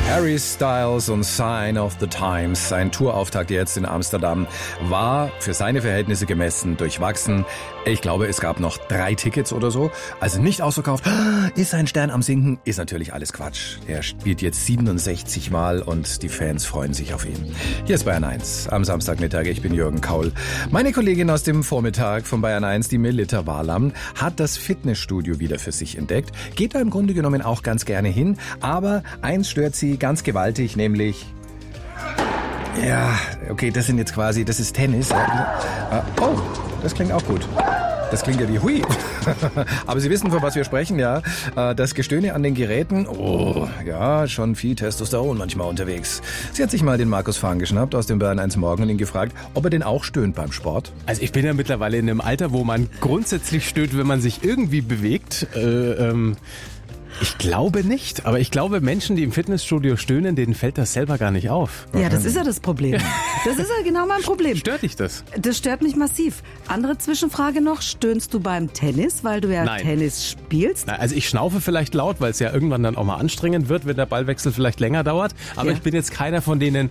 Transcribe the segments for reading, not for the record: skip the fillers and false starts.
Harry Styles und Sign of the Times. Sein Tourauftakt jetzt in Amsterdam war für seine Verhältnisse gemessen durchwachsen. Ich glaube, es gab noch 3 Tickets oder so. Also nicht ausverkauft. Ist sein Stern am Sinken? Ist natürlich alles Quatsch. Er spielt jetzt 67 Mal und die Fans freuen sich auf ihn. Hier ist Bayern 1 am Samstagmittag. Ich bin Jürgen Kaul. Meine Kollegin aus dem Vormittag von Bayern 1, die Melitta Walam, hat das Fitnessstudio wieder für sich entdeckt. Geht da im Grunde genommen auch ganz gerne hin. Aber eins stört sie ganz gewaltig, nämlich... Ja, okay, das ist Tennis. Oh, das klingt auch gut. Das klingt ja wie Hui. Aber Sie wissen, von was wir sprechen, ja. Das Gestöhne an den Geräten, oh, ja, schon viel Testosteron manchmal unterwegs. Sie hat sich mal den Markus Fahn geschnappt aus dem Bayern 1 Morgen und ihn gefragt, ob er denn auch stöhnt beim Sport. Also ich bin ja mittlerweile in einem Alter, wo man grundsätzlich stöhnt, wenn man sich irgendwie bewegt. Ich glaube nicht, aber ich glaube, Menschen, die im Fitnessstudio stöhnen, denen fällt das selber gar nicht auf. Ja, das ist ja das Problem. Das ist ja genau mein Problem. Stört dich das? Das stört mich massiv. Andere Zwischenfrage noch, stöhnst du beim Tennis, weil du ja Nein. Tennis spielst? Na, also ich schnaufe vielleicht laut, weil es ja irgendwann dann auch mal anstrengend wird, wenn der Ballwechsel vielleicht länger dauert. Aber Ja. Ich bin jetzt keiner von denen...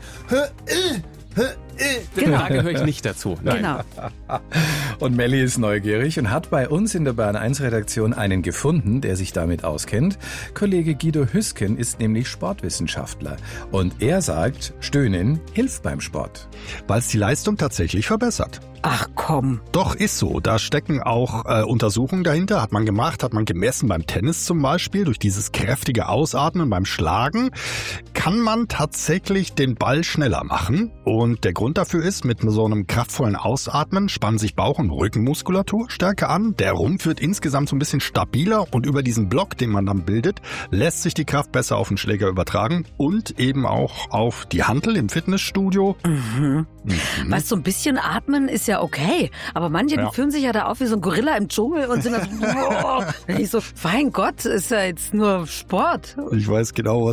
Genau. Da gehöre ich nicht dazu. Nein. Genau. Und Melli ist neugierig und hat bei uns in der Bayern 1 Redaktion einen gefunden, der sich damit auskennt. Kollege Guido Hüsken ist nämlich Sportwissenschaftler. Und er sagt, Stöhnen hilft beim Sport. Weil es die Leistung tatsächlich verbessert. Ach komm. Doch, ist so. Da stecken auch Untersuchungen dahinter. Hat man gemacht, hat man gemessen beim Tennis zum Beispiel. Durch dieses kräftige Ausatmen beim Schlagen kann man tatsächlich den Ball schneller machen. Und der Grund dafür ist, mit so einem kraftvollen Ausatmen spannen sich Bauch- und Rückenmuskulatur stärker an. Der Rumpf wird insgesamt so ein bisschen stabiler und über diesen Block, den man dann bildet, lässt sich die Kraft besser auf den Schläger übertragen und eben auch auf die Hantel im Fitnessstudio. Weißt du, ein bisschen atmen ist ja okay, aber manche, die fühlen sich ja da auf wie so ein Gorilla im Dschungel und sind dann so, ich so, mein Gott, ist ja jetzt nur Sport. Ich weiß genau,